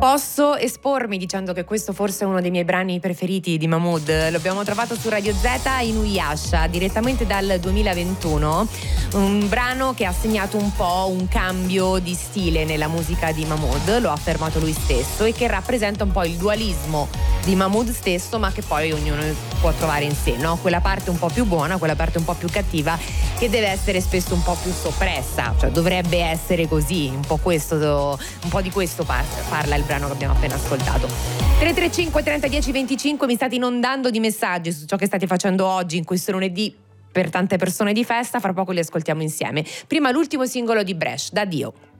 Posso espormi dicendo che questo forse è uno dei miei brani preferiti di Mahmood. Lo abbiamo trovato su Radio Z in Uyasha direttamente dal 2021, un brano che ha segnato un po' un cambio di stile nella musica di Mahmood, lo ha affermato lui stesso, e che rappresenta un po' il dualismo di Mahmood stesso, ma che poi ognuno può trovare in sé, no? Quella parte un po' più buona, quella parte un po' più cattiva, che deve essere spesso un po' più soppressa, cioè dovrebbe essere così, un po' di questo parla il brano che abbiamo appena ascoltato. 335 30 10 25, mi state inondando di messaggi su ciò che state facendo oggi in questo lunedì per tante persone di festa. Fra poco li ascoltiamo insieme. Prima l'ultimo singolo di Bresh, Da Dio.